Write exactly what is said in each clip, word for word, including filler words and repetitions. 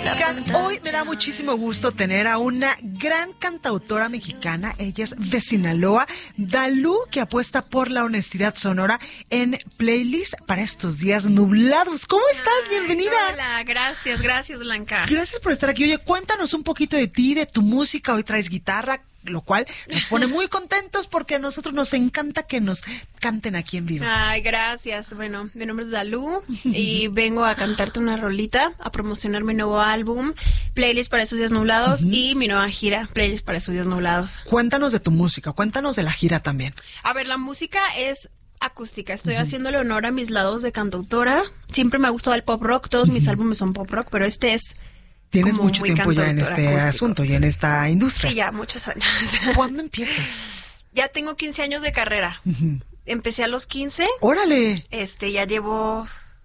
Oigan, hoy me da muchísimo gusto tener a una gran cantautora mexicana. Ella es de Sinaloa, Dalú, que apuesta por la honestidad sonora en playlist para estos días nublados. ¿Cómo estás? Ay, Bienvenida. Hola, gracias, gracias, Blanca. Gracias por estar aquí. Oye, cuéntanos un poquito de ti, de tu música. Hoy traes guitarra, lo cual nos pone muy contentos porque a nosotros nos encanta que nos canten aquí en vivo. Ay, gracias. Bueno, mi nombre es Dalú y vengo a cantarte una rolita, a promocionar mi nuevo álbum, Playlist para esos días nublados, uh-huh. y mi nueva gira, Playlist para esos días nublados. Cuéntanos de tu música, cuéntanos de la gira también. A ver, la música es acústica. Estoy uh-huh. haciéndole honor a mis lados de cantautora. Siempre me ha gustado el pop rock, todos uh-huh. mis álbumes son pop rock, pero este es... Tienes como mucho tiempo ya en este acústico. asunto y en esta industria. Sí, ya muchos años. ¿Cuándo empiezas? Ya tengo quince años de carrera. Uh-huh. Empecé a los quince. ¡Órale! Este, ya llevo...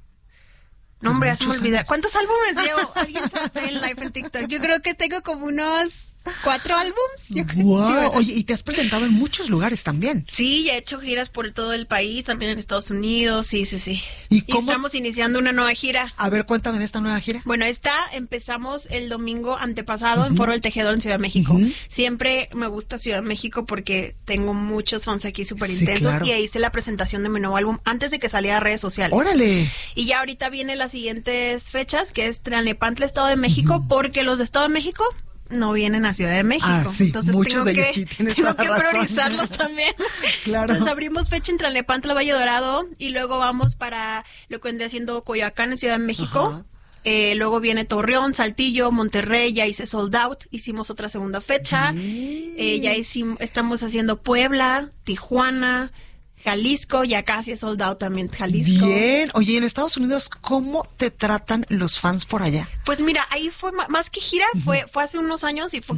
No, hombre, ya se me olvida. ¿Cuántos álbumes llevo? Alguien sabe, estoy en live en TikTok. Yo creo que tengo como unos... ¿Cuatro álbums? Yo creo. Wow. Sí, bueno. Oye, y te has presentado en muchos lugares también. Sí, ya he hecho giras por todo el país, también en Estados Unidos, sí, sí, sí. ¿Y, y cómo? estamos iniciando una nueva gira. A ver, cuéntame de esta nueva gira. Bueno, esta empezamos el domingo antepasado uh-huh. en Foro del Tejedor en Ciudad de México. Uh-huh. Siempre me gusta Ciudad de México porque tengo muchos fans aquí súper sí, intensos, claro. y ahí hice la presentación de mi nuevo álbum antes de que saliera a redes sociales. ¡Órale! Y ya ahorita vienen las siguientes fechas, que es Tlalnepantla, Estado de México, uh-huh. porque los de Estado de México no vienen a Ciudad de México. Ah, sí, entonces muchos tengo de ellos que, sí, tienes tengo toda que razón. priorizarlos también. Claro. Entonces abrimos fecha en Tlalnepantla, Valle Dorado, y luego vamos para lo que vendría siendo Coyoacán en Ciudad de México. Eh, luego viene Torreón, Saltillo, Monterrey, ya hice sold out, hicimos otra segunda fecha. Eh, ya hicimos, estamos haciendo Puebla, Tijuana, Jalisco, ya casi es sold out también Jalisco. Bien. Oye, en Estados Unidos, ¿cómo te tratan los fans por allá? Pues mira, ahí fue más que gira, fue, fue hace unos años y fue